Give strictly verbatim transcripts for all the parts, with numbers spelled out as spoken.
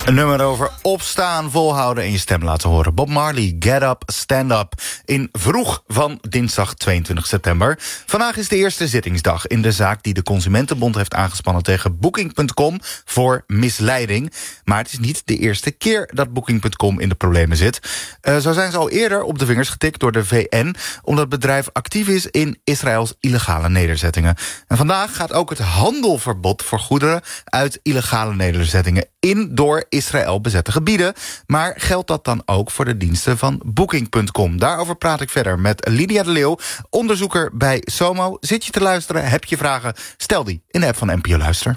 Een nummer over opstaan, volhouden en je stem laten horen. Bob Marley, Get Up, Stand Up. In vroeg van dinsdag tweeëntwintig september. Vandaag is de eerste zittingsdag in de zaak die de Consumentenbond heeft aangespannen tegen Booking punt com voor misleiding. Maar het is niet de eerste keer dat Booking punt com in de problemen zit. Uh, zo zijn ze al eerder op de vingers getikt door de V N, omdat het bedrijf actief is in Israëls illegale nederzettingen. En vandaag gaat ook het handelverbod voor goederen uit illegale nederzettingen in door Israël bezette gebieden. Maar geldt dat dan ook voor de diensten van Booking punt com? Daarover praat ik verder met Lydia de Leeuw, onderzoeker bij SOMO. Zit je te luisteren? Heb je vragen? Stel die in de app van N P O Luister.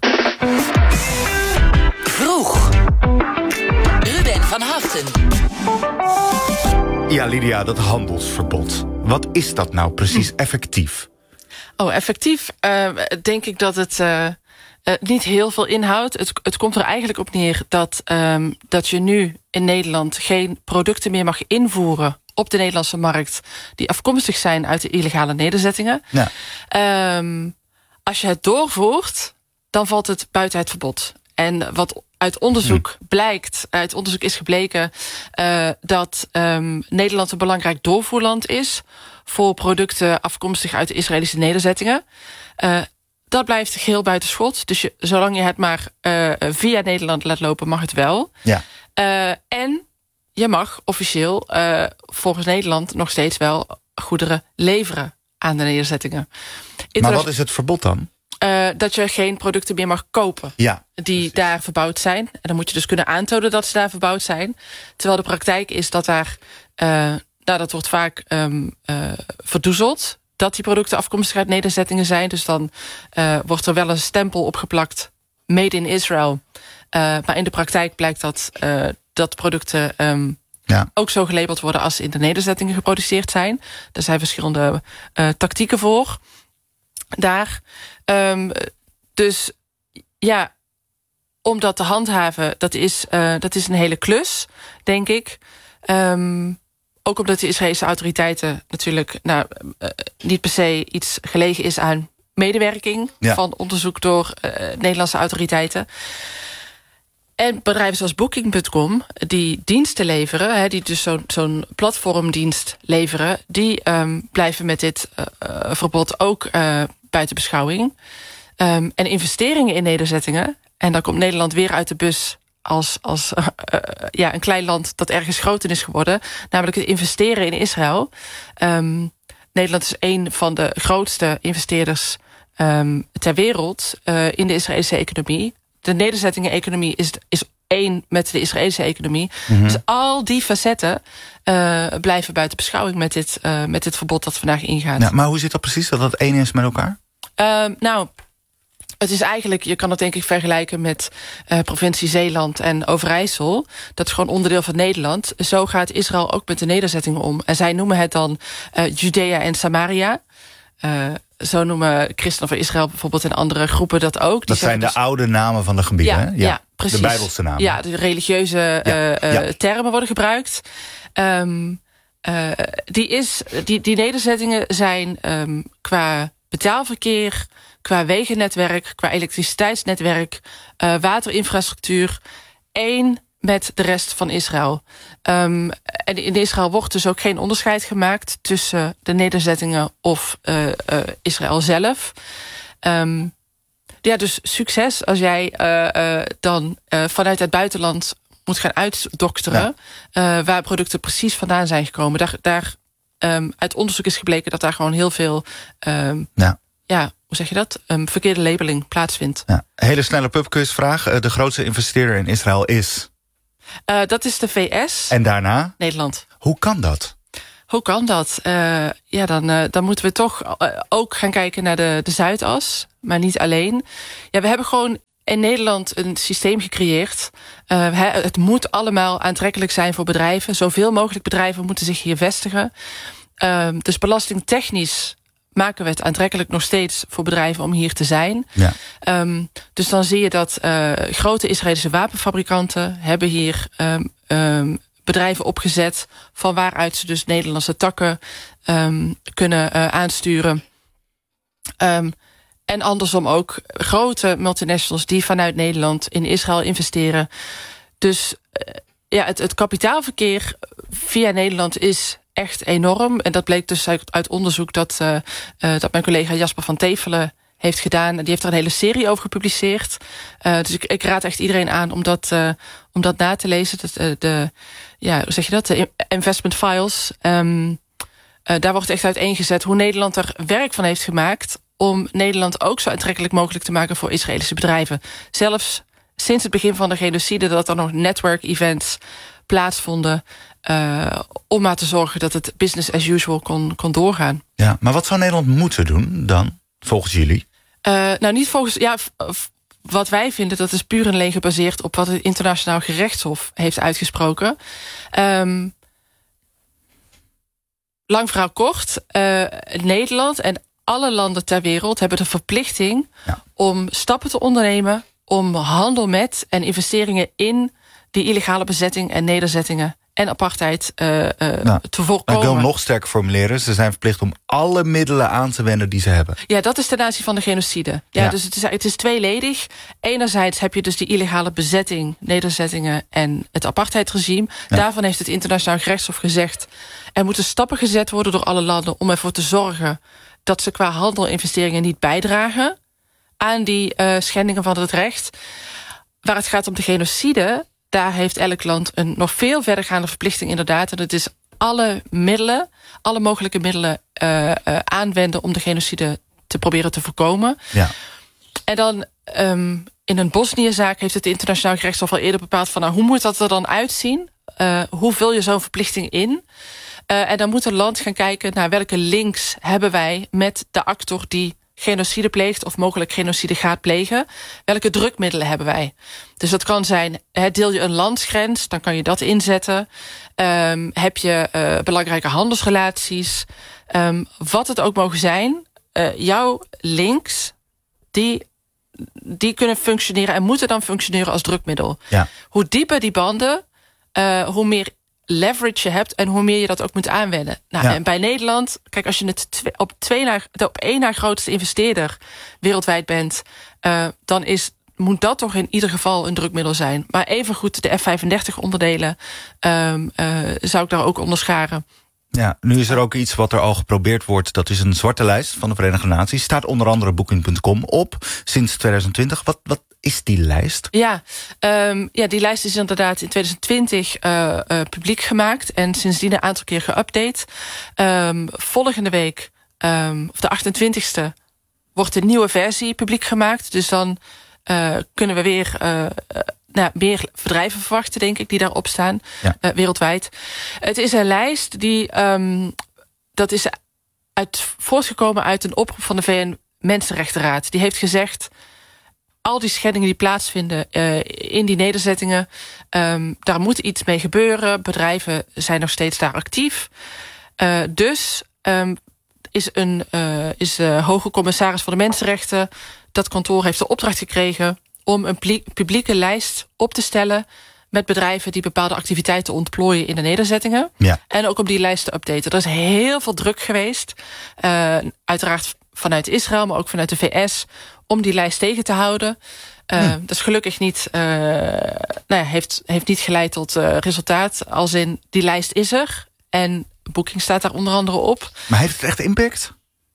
Vroeg. Ruben van Haften. Ja, Lydia, dat handelsverbod. Wat is dat nou precies effectief? Oh, effectief uh, denk ik dat het uh, uh, niet heel veel inhoudt. Het, het komt er eigenlijk op neer dat, um, dat je nu in Nederland geen producten meer mag invoeren op de Nederlandse markt die afkomstig zijn uit de illegale nederzettingen. Ja. Um, als je het doorvoert, dan valt het buiten het verbod. En wat uit onderzoek hm. blijkt, uit onderzoek is gebleken uh, dat um, Nederland een belangrijk doorvoerland is voor producten afkomstig uit de Israëlische nederzettingen. Uh, dat blijft geheel buiten schot. Dus je, zolang je het maar uh, via Nederland laat lopen, mag het wel. Ja. Uh, en je mag officieel uh, volgens Nederland nog steeds wel goederen leveren aan de nederzettingen. Maar wat is het verbod dan? Uh, dat je geen producten meer mag kopen ja, die precies. daar verbouwd zijn. En dan moet je dus kunnen aantonen dat ze daar verbouwd zijn. Terwijl de praktijk is dat daar, uh, nou, dat wordt vaak um, uh, verdoezeld, dat die producten afkomstig uit nederzettingen zijn. Dus dan uh, wordt er wel een stempel opgeplakt, made in Israel. Uh, maar in de praktijk blijkt dat, uh, dat producten um, ja. ook zo gelabeld worden als ze in de nederzettingen geproduceerd zijn. Er zijn verschillende uh, tactieken voor daar. Um, dus ja, om dat te handhaven, dat is, uh, dat is een hele klus, denk ik. Um, ook omdat de Israëlische autoriteiten natuurlijk nou, uh, niet per se iets gelegen is aan medewerking ja. van onderzoek door uh, Nederlandse autoriteiten. En bedrijven zoals Booking punt com, die diensten leveren, hè, die dus zo'n zo'n platformdienst leveren, die um, blijven met dit uh, uh, verbod ook uh, buiten beschouwing. Um, en investeringen in nederzettingen, en dan komt Nederland weer uit de bus als, als uh, uh, ja, een klein land dat ergens groter is geworden, namelijk het investeren in Israël. Um, Nederland is een van de grootste investeerders um, ter wereld uh, in de Israëlische economie. De nederzettingen-economie is, is één met de Israëlische economie. Mm-hmm. Dus al die facetten uh, blijven buiten beschouwing met dit, uh, met dit verbod dat vandaag ingaat. Ja, maar hoe zit dat precies, dat dat één is met elkaar? Uh, nou, het is eigenlijk, je kan het denk ik vergelijken met uh, provincie Zeeland en Overijssel. Dat is gewoon onderdeel van Nederland. Zo gaat Israël ook met de nederzettingen om. En zij noemen het dan uh, Judea en Samaria. Uh, Zo noemen christenen van Israël bijvoorbeeld en andere groepen dat ook. Die dat zijn de dus oude namen van de gebieden, ja, hè? Ja, ja, precies. De Bijbelse namen. Ja, de religieuze ja, uh, ja. termen worden gebruikt. Um, uh, die, is, die, die nederzettingen zijn um, qua betaalverkeer, qua wegennetwerk, qua elektriciteitsnetwerk, uh, waterinfrastructuur, één met de rest van Israël. Um, en in Israël wordt dus ook geen onderscheid gemaakt tussen de nederzettingen of uh, uh, Israël zelf. Um, ja, dus succes als jij uh, uh, dan uh, vanuit het buitenland moet gaan uitdokteren, ja. uh, waar producten precies vandaan zijn gekomen. Daar, daar um, uit onderzoek is gebleken dat daar gewoon heel veel um, ja. ja, hoe zeg je dat? Um, verkeerde labeling plaatsvindt. Ja. Hele snelle pubquizvraag. Uh, de grootste investeerder in Israël is? Uh, dat is de V S. En daarna? Nederland. Hoe kan dat? Hoe kan dat? Uh, ja, dan, uh, dan moeten we toch uh, ook gaan kijken naar de, de Zuidas. Maar niet alleen. Ja, we hebben gewoon in Nederland een systeem gecreëerd. Uh, het moet allemaal aantrekkelijk zijn voor bedrijven. Zoveel mogelijk bedrijven moeten zich hier vestigen. Uh, dus belastingtechnisch maken we het aantrekkelijk nog steeds voor bedrijven om hier te zijn. Ja. Um, dus dan zie je dat uh, grote Israëlische wapenfabrikanten hebben hier um, um, bedrijven opgezet van waaruit ze dus Nederlandse takken um, kunnen uh, aansturen. Um, en andersom ook grote multinationals die vanuit Nederland in Israël investeren. dus uh, ja, het, het kapitaalverkeer via Nederland is echt enorm. En dat bleek dus uit, uit onderzoek dat, uh, uh, dat mijn collega Jasper van Tevelen heeft gedaan. Die heeft er een hele serie over gepubliceerd. Uh, dus ik, ik raad echt iedereen aan om dat, uh, om dat na te lezen. Dat, uh, de, ja, hoe zeg je dat? De investment files. Um, uh, daar wordt echt uiteengezet hoe Nederland er werk van heeft gemaakt om Nederland ook zo aantrekkelijk mogelijk te maken voor Israëlische bedrijven. Zelfs sinds het begin van de genocide dat er nog network-events plaatsvonden Uh, om maar te zorgen dat het business as usual kon, kon doorgaan. Ja, maar wat zou Nederland moeten doen dan, volgens jullie? Uh, nou, niet volgens... Ja, wat wij vinden, dat is puur en alleen gebaseerd op wat het Internationaal Gerechtshof heeft uitgesproken. Um, lang verhaal kort. Uh, Nederland en alle landen ter wereld hebben de verplichting ja. om stappen te ondernemen om handel met en investeringen in die illegale bezetting en nederzettingen en apartheid uh, uh, nou, te voorkomen. Ik wil nog sterker formuleren. Ze zijn verplicht om alle middelen aan te wenden die ze hebben. Ja, dat is ten aanzien van de genocide. Ja, ja. Dus het is, het is tweeledig. Enerzijds heb je dus die illegale bezetting, nederzettingen en het apartheidregime. Ja. Daarvan heeft het Internationaal Gerechtshof gezegd, er moeten stappen gezet worden door alle landen om ervoor te zorgen dat ze qua handelinvesteringen niet bijdragen aan die uh, schendingen van het recht. Waar het gaat om de genocide, daar heeft elk land een nog veel verdergaande verplichting inderdaad. En het is alle middelen, alle mogelijke middelen uh, uh, aanwenden om de genocide te proberen te voorkomen. Ja. En dan um, in een Bosnië-zaak heeft het Internationaal Gerechtshof al eerder bepaald van nou, hoe moet dat er dan uitzien? Uh, hoe vul je zo'n verplichting in? Uh, en dan moet een land gaan kijken naar welke links hebben wij met de actor die genocide pleegt of mogelijk genocide gaat plegen. Welke drukmiddelen hebben wij? Dus dat kan zijn, deel je een landsgrens, dan kan je dat inzetten. Um, heb je uh, belangrijke handelsrelaties? Um, wat het ook mogen zijn, uh, jouw links, die, die kunnen functioneren en moeten dan functioneren als drukmiddel. Ja. Hoe dieper die banden, uh, hoe meer leverage je hebt en hoe meer je dat ook moet aanwenden. Nou, ja. En bij Nederland, kijk, als je het tw- op, twee na, op één na grootste investeerder wereldwijd bent, uh, dan is, moet dat toch in ieder geval een drukmiddel zijn. Maar evengoed de F vijfendertig onderdelen um, uh, zou ik daar ook onderscharen. Ja, nu is er ook iets wat er al geprobeerd wordt. Dat is een zwarte lijst van de Verenigde Naties. Staat onder andere Booking punt com op sinds twintig twintig. Wat, wat is die lijst? Ja, um, ja, die lijst is inderdaad in twintig twintig uh, uh, publiek gemaakt. En sindsdien een aantal keer geüpdate. Um, volgende week, um, of de achtentwintigste, wordt een nieuwe versie publiek gemaakt. Dus dan uh, kunnen we weer Uh, uh, Nou, meer bedrijven verwachten, denk ik, die daarop staan, ja. uh, wereldwijd. Het is een lijst die, um, dat is uit, voortgekomen uit een oproep van de V N Mensenrechtenraad. Die heeft gezegd, al die schendingen die plaatsvinden uh, in die nederzettingen, um, daar moet iets mee gebeuren. Bedrijven zijn nog steeds daar actief. Uh, dus um, is een uh, is de hoge commissaris voor de mensenrechten, dat kantoor heeft de opdracht gekregen om een publieke lijst op te stellen met bedrijven die bepaalde activiteiten ontplooien in de nederzettingen. Ja. En ook om die lijst te updaten. Er is heel veel druk geweest. Uh, uiteraard vanuit Israël, maar ook vanuit de V S, om die lijst tegen te houden. Uh, hm. Dat is gelukkig niet, uh, nou ja, heeft, heeft niet geleid tot uh, resultaat. Als in, die lijst is er. En Booking staat daar onder andere op. Maar heeft het echt impact?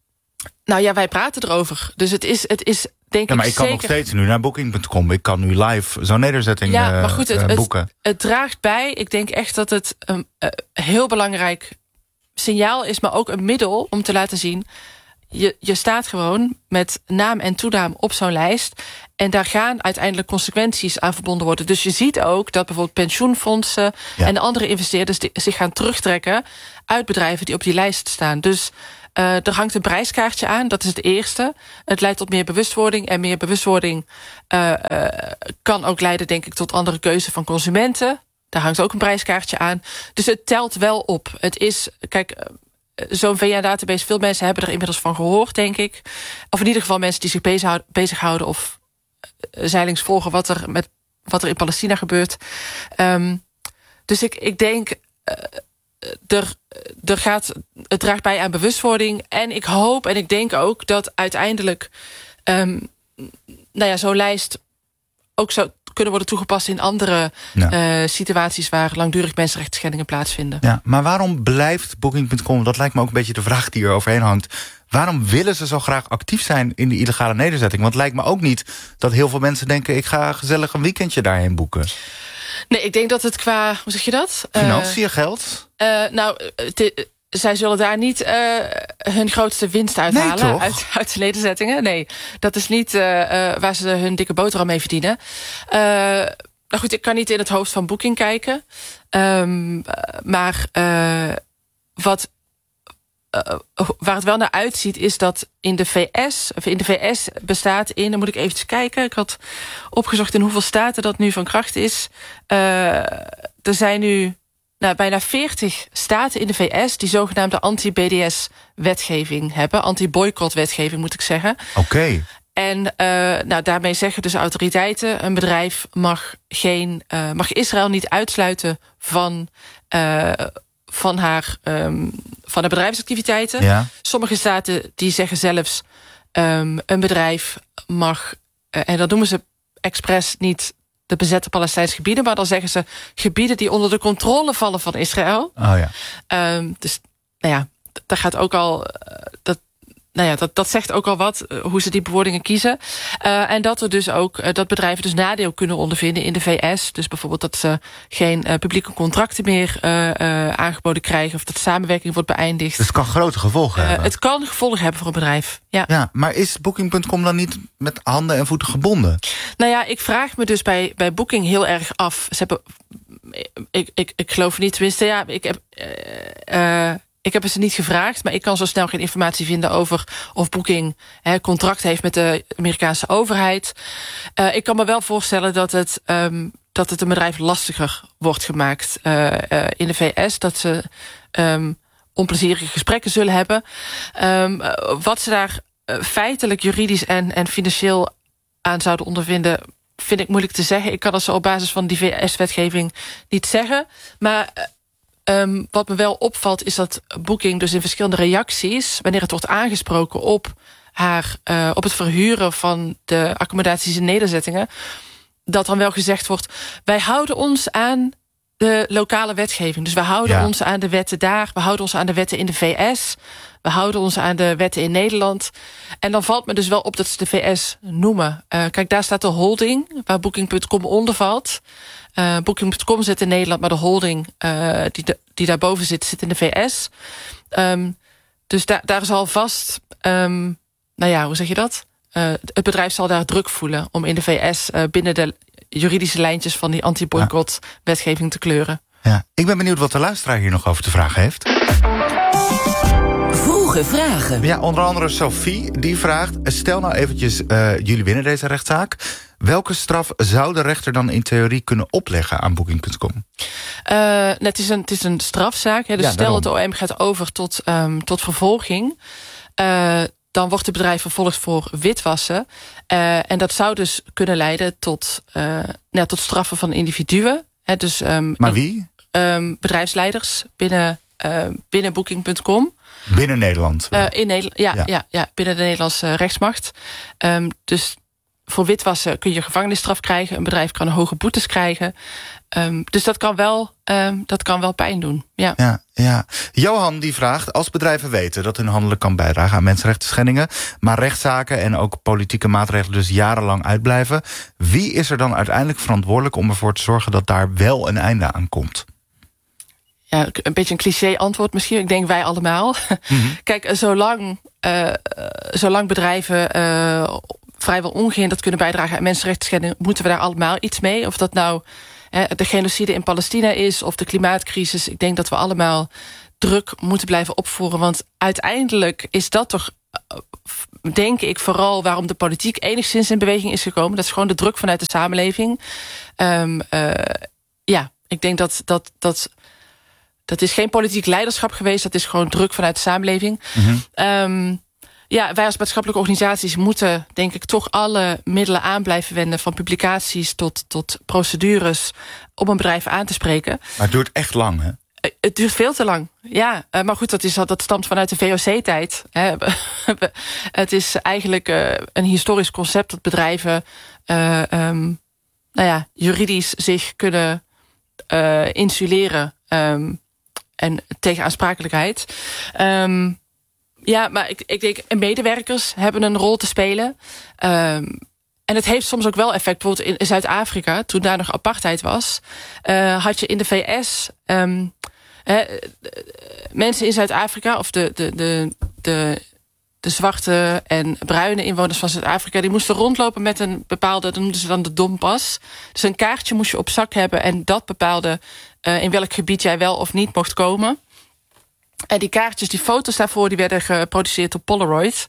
Nou ja, wij praten erover. Dus het is, het is denk ja, maar ik, ik kan zeker nog steeds nu naar Booking punt com. Ik kan nu live zo'n nederzetting ja, maar goed, het, uh, boeken. Het, het draagt bij. Ik denk echt dat het een uh, heel belangrijk signaal is, maar ook een middel om te laten zien, Je, je staat gewoon met naam en toenaam op zo'n lijst. En daar gaan uiteindelijk consequenties aan verbonden worden. Dus je ziet ook dat bijvoorbeeld pensioenfondsen ja. en andere investeerders die zich gaan terugtrekken uit bedrijven die op die lijst staan. Dus uh, er hangt een prijskaartje aan, dat is het eerste. Het leidt tot meer bewustwording. En meer bewustwording uh, uh, kan ook leiden, denk ik, tot andere keuze van consumenten. Daar hangt ook een prijskaartje aan. Dus het telt wel op. Het is, kijk, zo'n V N-database, veel mensen hebben er inmiddels van gehoord, denk ik. Of in ieder geval mensen die zich bezighouden, bezighouden of zeilings volgen wat er, met, wat er in Palestina gebeurt. Um, dus ik, ik denk, uh, er, er gaat, het draagt bij aan bewustwording. En ik hoop en ik denk ook dat uiteindelijk um, nou ja, zo'n lijst ook zou kunnen worden toegepast in andere ja. uh, situaties waar langdurig mensenrechtsschendingen plaatsvinden. Ja, maar waarom blijft Booking punt com, dat lijkt me ook een beetje de vraag die er overheen hangt, waarom willen ze zo graag actief zijn in de illegale nederzetting? Want het lijkt me ook niet dat heel veel mensen denken, ik ga gezellig een weekendje daarheen boeken. Nee, ik denk dat het qua, hoe zeg je dat? Financiën, uh, geld? Uh, nou, te, zij zullen daar niet uh, hun grootste winst uithalen nee, uit, uit de nederzettingen. Nee, dat is niet uh, uh, waar ze hun dikke boterham mee verdienen. Uh, nou goed, ik kan niet in het hoofd van Booking kijken. Um, maar uh, wat... Uh, waar het wel naar uitziet is dat in de V S... of in de V S bestaat in... dan moet ik eventjes kijken. Ik had opgezocht in hoeveel staten dat nu van kracht is. Uh, er zijn nu nou, bijna veertig staten in de V S... die zogenaamde anti-B D S-wetgeving hebben. Anti-boycott-wetgeving, moet ik zeggen. Oké. Okay. En uh, nou, daarmee zeggen dus autoriteiten... een bedrijf mag, geen, uh, mag Israël niet uitsluiten van... Uh, van haar, um, van haar bedrijfsactiviteiten. Ja. Sommige staten die zeggen zelfs... Um, een bedrijf mag... Uh, en dat noemen ze expres niet de bezette Palestijnse gebieden... maar dan zeggen ze gebieden die onder de controle vallen van Israël. Oh ja. Um, dus, nou ja, daar gaat ook al... Uh, dat, nou ja, dat, dat zegt ook al wat, uh, hoe ze die bewoordingen kiezen. Uh, en dat er dus ook uh, dat bedrijven dus nadeel kunnen ondervinden in de V S. Dus bijvoorbeeld dat ze geen uh, publieke contracten meer uh, uh, aangeboden krijgen... of dat de samenwerking wordt beëindigd. Dus het kan grote gevolgen uh, hebben. Het kan gevolgen hebben voor een bedrijf, ja. Ja, maar is Booking punt com dan niet met handen en voeten gebonden? Nou ja, ik vraag me dus bij, bij Booking heel erg af. Ze hebben, ik, ik, ik geloof niet, tenminste, ja, ik heb... Uh, uh, Ik heb het ze niet gevraagd, maar ik kan zo snel geen informatie vinden over of Booking hè, contract heeft met de Amerikaanse overheid. Uh, ik kan me wel voorstellen dat het, um, dat het een bedrijf lastiger wordt gemaakt uh, uh, in de V S. Dat ze um, onplezierige gesprekken zullen hebben. Um, uh, wat ze daar uh, feitelijk, juridisch en, en financieel aan zouden ondervinden, vind ik moeilijk te zeggen. Ik kan dat zo op basis van die V S-wetgeving niet zeggen. Maar... Uh, Um, wat me wel opvalt is dat Booking dus in verschillende reacties... wanneer het wordt aangesproken op, haar, uh, op het verhuren van de accommodaties en nederzettingen... dat dan wel gezegd wordt, wij houden ons aan de lokale wetgeving. Dus we houden ja. ons aan de wetten daar, we houden ons aan de wetten in de V S... we houden ons aan de wetten in Nederland. En dan valt me dus wel op dat ze de V S noemen. Uh, kijk, daar staat de holding, waar Booking punt com onder valt... Uh, Booking punt com zit in Nederland, maar de holding uh, die, de, die daarboven zit, zit in de V S. Um, dus da, daar zal vast, um, nou ja, hoe zeg je dat? Uh, het bedrijf zal daar druk voelen om in de V S uh, binnen de juridische lijntjes van die anti-boycott-wetgeving te kleuren. Ja, ik ben benieuwd wat de luisteraar hier nog over te vragen heeft. Vroege vragen. Ja, onder andere Sophie, die vraagt, stel nou eventjes, uh, jullie winnen deze rechtszaak. Welke straf zou de rechter dan in theorie kunnen opleggen aan Booking punt com? Uh, het, is een, het is een strafzaak. Hè, dus ja, stel dat de O M gaat over tot, um, tot vervolging. Uh, dan wordt het bedrijf vervolgd voor witwassen. Uh, en dat zou dus kunnen leiden tot, uh, nou, tot straffen van individuen. Hè, dus, um, maar wie? Um, bedrijfsleiders binnen, uh, binnen Booking punt com. Binnen Nederland? Uh, in Nederland, ja, ja. Ja, ja, binnen de Nederlandse rechtsmacht. Um, dus voor witwassen kun je gevangenisstraf krijgen. Een bedrijf kan hoge boetes krijgen. Um, dus dat kan wel, um, dat kan wel pijn doen. Ja. Ja, ja. Johan die vraagt, als bedrijven weten dat hun handelen kan bijdragen aan mensenrechtenschendingen, maar rechtszaken en ook politieke maatregelen dus jarenlang uitblijven, wie is er dan uiteindelijk verantwoordelijk om ervoor te zorgen dat daar wel een einde aan komt? Ja, een beetje een cliché antwoord misschien. Ik denk wij allemaal. Mm-hmm. Kijk, zolang, uh, zolang bedrijven uh, vrijwel ongehinderd kunnen bijdragen aan mensenrechtenschendingen, moeten we daar allemaal iets mee. Of dat nou uh, de genocide in Palestina is of de klimaatcrisis. Ik denk dat we allemaal druk moeten blijven opvoeren. Want uiteindelijk is dat toch, uh, denk ik, vooral waarom de politiek enigszins in beweging is gekomen. Dat is gewoon de druk vanuit de samenleving. Um, uh, ja, ik denk dat dat... dat Dat is geen politiek leiderschap geweest. Dat is gewoon druk vanuit de samenleving. Mm-hmm. Um, ja, wij als maatschappelijke organisaties moeten, denk ik, toch alle middelen aan blijven wenden. Van publicaties tot, tot procedures om een bedrijf aan te spreken. Maar het duurt echt lang, hè? Uh, het duurt veel te lang, ja. Uh, maar goed, dat, is, dat stamt vanuit de V O C-tijd. Hè. Het is eigenlijk uh, een historisch concept dat bedrijven Uh, um, nou ja, juridisch zich kunnen uh, insuleren um, en tegen aansprakelijkheid. Um, ja, maar ik, ik denk, medewerkers hebben een rol te spelen. Um, en het heeft soms ook wel effect. Bijvoorbeeld in, in Zuid-Afrika, toen daar nog apartheid was, uh, had je in de V S um, uh, mensen in Zuid-Afrika, of de, de, de, de, de zwarte en bruine inwoners van Zuid-Afrika, die moesten rondlopen met een bepaalde, dat noemden ze dan de dompas. Dus een kaartje moest je op zak hebben en dat bepaalde uh, in welk gebied jij wel of niet mocht komen. En die kaartjes, die foto's daarvoor, die werden geproduceerd op Polaroid.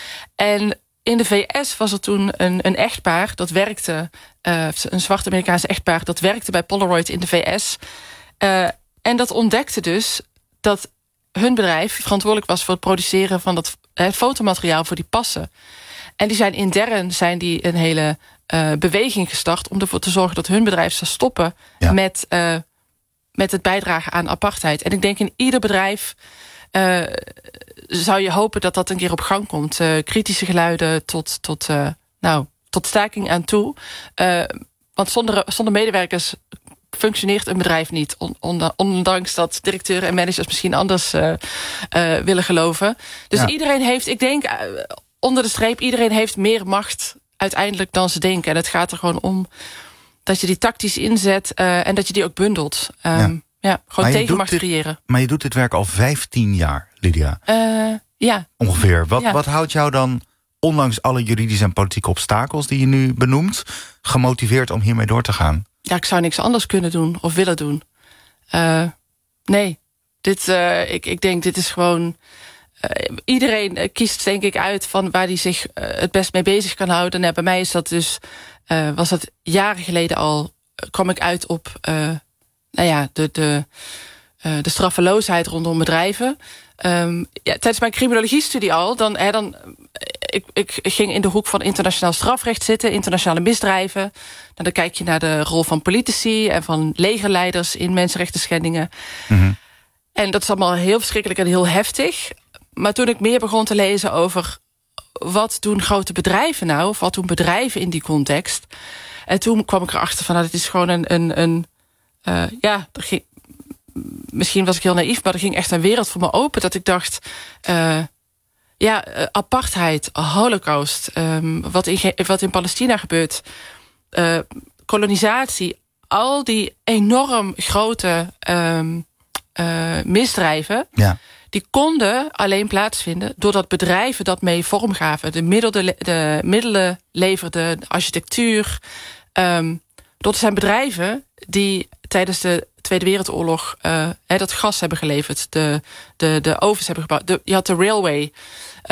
En in de V S was er toen een, een echtpaar dat werkte, uh, een zwart Amerikaanse echtpaar dat werkte bij Polaroid in de V S. Uh, en dat ontdekte dus dat hun bedrijf verantwoordelijk was voor het produceren van dat uh, fotomateriaal voor die passen. En die zijn intern zijn die een hele uh, beweging gestart om ervoor te zorgen dat hun bedrijf zou stoppen ja. met, uh, met het bijdragen aan apartheid. En ik denk in ieder bedrijf Uh, zou je hopen dat dat een keer op gang komt. Uh, kritische geluiden tot, tot, uh, nou, tot staking aan toe. Uh, want zonder, zonder medewerkers functioneert een bedrijf niet. On, on, ondanks dat directeuren en managers misschien anders uh, uh, willen geloven. Dus ja. iedereen heeft, ik denk, uh, onder de streep, iedereen heeft meer macht uiteindelijk dan ze denken. En het gaat er gewoon om dat je die tactisch inzet uh, en dat je die ook bundelt. Um, ja. Ja, gewoon tegenmacht creëren. Maar je doet dit werk al vijftien jaar, Lydia. Uh, ja. Ongeveer. Wat, ja. wat houdt jou dan, ondanks alle juridische en politieke obstakels die je nu benoemt, gemotiveerd om hiermee door te gaan? Ja, ik zou niks anders kunnen doen of willen doen. Uh, nee, dit, uh, ik, ik denk dit is gewoon. Uh, iedereen uh, kiest denk ik uit van waar hij zich uh, het best mee bezig kan houden. En bij mij is dat dus, uh, was dat jaren geleden al, uh, kwam ik uit op Uh, nou ja, de, de, uh, de straffeloosheid rondom bedrijven. Um, ja, tijdens mijn criminologie-studie al, dan, hè, dan ik, ik ging in de hoek van internationaal strafrecht zitten, internationale misdrijven. Nou, dan kijk je naar de rol van politici en van legerleiders in mensenrechten schendingen. Mm-hmm. En dat is allemaal heel verschrikkelijk en heel heftig. Maar toen ik meer begon te lezen over wat doen grote bedrijven nou, of wat doen bedrijven in die context, en toen kwam ik erachter van, nou, dit is gewoon een, een, een Uh, ja, er ging, misschien was ik heel naïef, maar er ging echt een wereld voor me open. Dat ik dacht, uh, ja, uh, apartheid, holocaust, um, wat, in, wat in Palestina gebeurt, uh, kolonisatie, al die enorm grote um, uh, misdrijven, ja. die konden alleen plaatsvinden doordat bedrijven dat mee vormgaven. De, middelde, de middelen leverden, de architectuur. Um, dat zijn bedrijven die tijdens de Tweede Wereldoorlog uh, he, dat gas hebben geleverd. De, de, de ovens hebben gebouwd. De, je had de railway. Uh,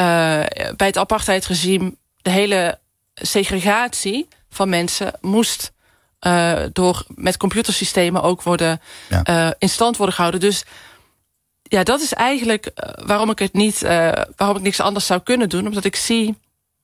bij het apartheidregime, de hele segregatie van mensen moest uh, door met computersystemen ook worden ja. uh, in stand worden gehouden. Dus ja, dat is eigenlijk uh, waarom ik het niet, uh, waarom ik niks anders zou kunnen doen. Omdat ik zie,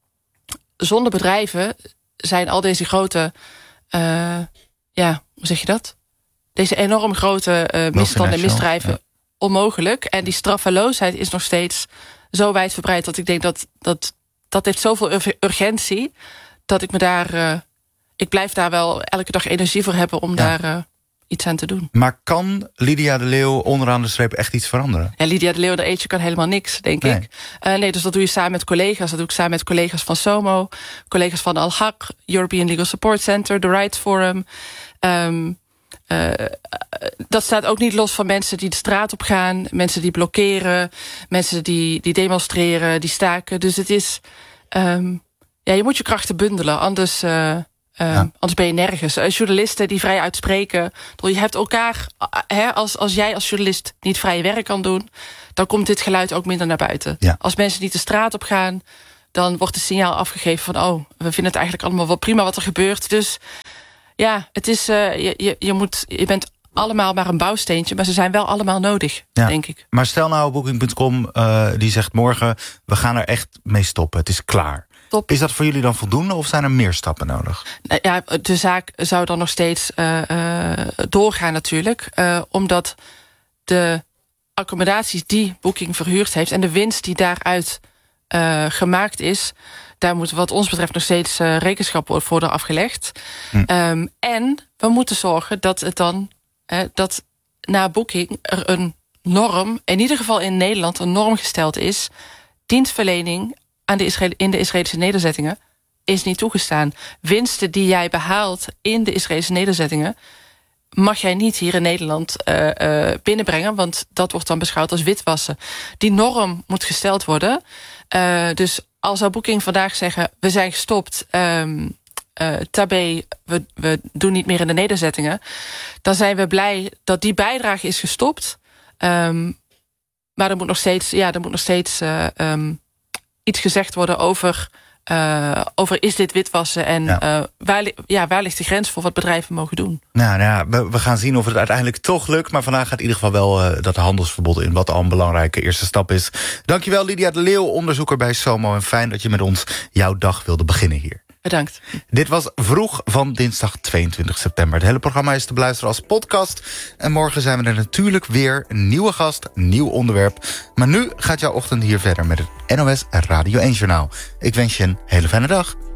zonder bedrijven zijn al deze grote, uh, ja, hoe zeg je dat? Deze enorm grote uh, misstanden en misdrijven ja. onmogelijk. En die straffeloosheid is nog steeds zo wijdverbreid dat ik denk dat dat, dat heeft zoveel ur- urgentie dat ik me daar, uh, ik blijf daar wel elke dag energie voor hebben om ja. daar uh, iets aan te doen. Maar kan Lydia de Leeuw onderaan de streep echt iets veranderen? Ja, Lydia de Leeuw, de eentje kan helemaal niks, denk nee. ik. Uh, nee, dus dat doe je samen met collega's. Dat doe ik samen met collega's van SOMO, collega's van Al-Haq, European Legal Support Center, The Rights Forum. Um, Uh, dat staat ook niet los van mensen die de straat op gaan, mensen die blokkeren, mensen die, die demonstreren, die staken. Dus het is, um, ja, je moet je krachten bundelen, anders, uh, uh, ja. anders ben je nergens. Uh, journalisten die vrij uitspreken, je hebt elkaar, uh, hè, als, als jij als journalist niet vrij werk kan doen, dan komt dit geluid ook minder naar buiten. Ja. Als mensen niet de straat op gaan, dan wordt het signaal afgegeven van, oh, we vinden het eigenlijk allemaal wel prima wat er gebeurt. Dus ja, het is, uh, je, je, je, moet, je bent allemaal maar een bouwsteentje, maar ze zijn wel allemaal nodig, ja. denk ik. Maar stel nou, Booking punt com uh, die zegt morgen, we gaan er echt mee stoppen, het is klaar. Top. Is dat voor jullie dan voldoende of zijn er meer stappen nodig? Ja, de zaak zou dan nog steeds uh, uh, doorgaan natuurlijk, uh, omdat de accommodaties die Booking verhuurd heeft en de winst die daaruit uh, gemaakt is, daar moet wat ons betreft nog steeds uh, rekenschap voor worden afgelegd. Hm. Um, en we moeten zorgen dat het dan, uh, dat na boeking er een norm, in ieder geval in Nederland, een norm gesteld is. Dienstverlening aan de Israël, in de Israëlische nederzettingen is niet toegestaan. Winsten die jij behaalt in de Israëlische nederzettingen mag jij niet hier in Nederland uh, uh, binnenbrengen, want dat wordt dan beschouwd als witwassen. Die norm moet gesteld worden. Uh, dus al zou Booking vandaag zeggen, we zijn gestopt, um, uh, tabé, we, we doen niet meer in de nederzettingen, dan zijn we blij dat die bijdrage is gestopt. Um, maar er moet nog steeds, ja, er moet nog steeds uh, um, iets gezegd worden over, uh, over is dit witwassen en ja. Uh, waar, ja, waar ligt de grens voor wat bedrijven mogen doen? Nou, nou ja, we, we gaan zien of het uiteindelijk toch lukt, maar vandaag gaat in ieder geval wel uh, dat handelsverbod in, wat al een belangrijke eerste stap is. Dankjewel Lydia de Leeuw, onderzoeker bij SOMO, en fijn dat je met ons jouw dag wilde beginnen hier. Bedankt. Dit was Vroeg van dinsdag tweeëntwintig september. Het hele programma is te beluisteren als podcast. En morgen zijn we er natuurlijk weer. Een nieuwe gast, een nieuw onderwerp. Maar nu gaat jouw ochtend hier verder met het N O S Radio één Journaal. Ik wens je een hele fijne dag.